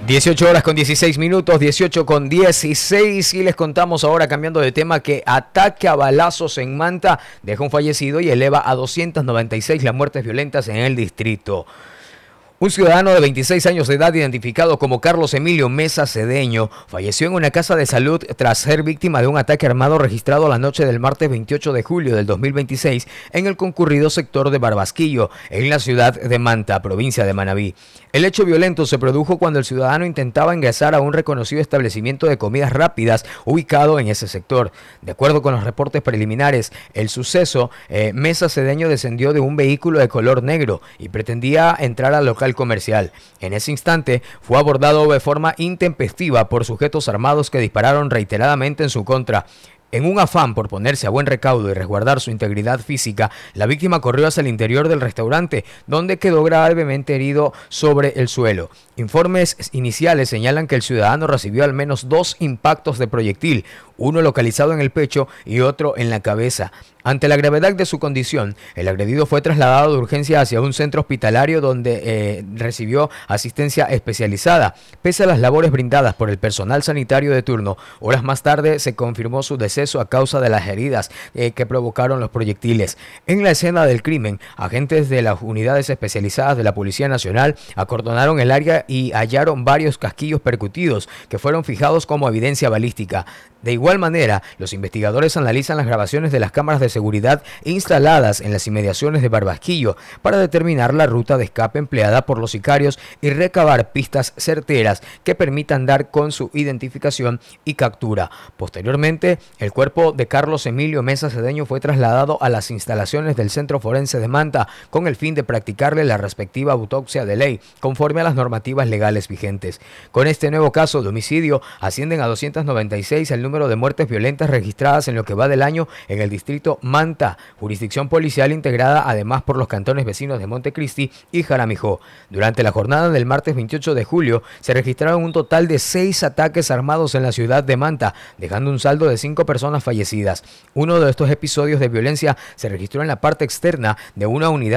18 horas con 16 minutos, 18 con 16, y les contamos ahora, cambiando de tema, que ataque a balazos en Manta deja un fallecido y eleva a 296 las muertes violentas en el distrito. Un ciudadano de 26 años de edad, identificado como Carlos Emilio Mesa Cedeño, falleció en una casa de salud tras ser víctima de un ataque armado registrado la noche del martes 28 de julio del 2026 en el concurrido sector de Barbasquillo, en la ciudad de Manta, provincia de Manabí. El hecho violento se produjo cuando el ciudadano intentaba ingresar a un reconocido establecimiento de comidas rápidas ubicado en ese sector. De acuerdo con los reportes preliminares, el suceso, Mesa Cedeño descendió de un vehículo de color negro y pretendía entrar al local comercial. En ese instante fue abordado de forma intempestiva por sujetos armados que dispararon reiteradamente en su contra. En un afán por ponerse a buen recaudo y resguardar su integridad física, la víctima corrió hacia el interior del restaurante, donde quedó gravemente herido sobre el suelo. Informes iniciales señalan que el ciudadano recibió al menos 2 impactos de proyectil, uno localizado en el pecho y otro en la cabeza. Ante la gravedad de su condición, el agredido fue trasladado de urgencia hacia un centro hospitalario donde recibió asistencia especializada. Pese a las labores brindadas por el personal sanitario de turno, horas más tarde se confirmó su deceso a causa de las heridas que provocaron los proyectiles. En la escena del crimen, agentes de las unidades especializadas de la Policía Nacional acordonaron el área y hallaron varios casquillos percutidos que fueron fijados como evidencia balística. De igual manera, los investigadores analizan las grabaciones de las cámaras de seguridad instaladas en las inmediaciones de Barbasquillo para determinar la ruta de escape empleada por los sicarios y recabar pistas certeras que permitan dar con su identificación y captura. Posteriormente, el cuerpo de Carlos Emilio Mesa Cedeño fue trasladado a las instalaciones del Centro Forense de Manta con el fin de practicarle la respectiva autopsia de ley, conforme a las normativas legales vigentes. Con este nuevo caso de homicidio, ascienden a 296 el número de muertes violentas registradas en lo que va del año en el distrito Manta, jurisdicción policial integrada además por los cantones vecinos de Montecristi y Jaramijó. Durante la jornada del martes 28 de julio se registraron un total de 6 ataques armados en la ciudad de Manta, dejando un saldo de 5 personas fallecidas. Uno de estos episodios de violencia se registró en la parte externa de una unidad